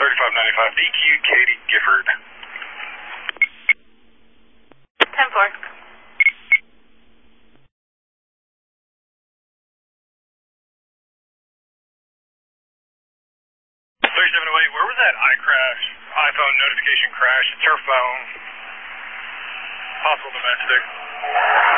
3595, DQ Katie Gifford. 10-4. 3708, where was that iPhone notification crash? It's her phone. Possible domestic.